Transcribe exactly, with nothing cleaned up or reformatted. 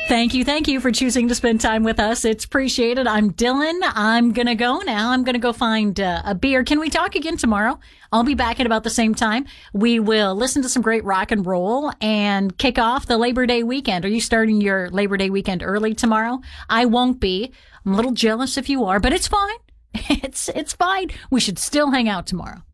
Thank you. Thank you for choosing to spend time with us. It's appreciated. I'm Dylan. I'm going to go now. I'm going to go find uh, a beer. Can we talk again tomorrow? I'll be back at about the same time. We will listen to some great rock and roll and kick off the Labor Day weekend. Are you starting your Labor Day weekend early tomorrow? I won't be. I'm a little jealous if you are, but it's fine. It's, it's fine. We should still hang out tomorrow.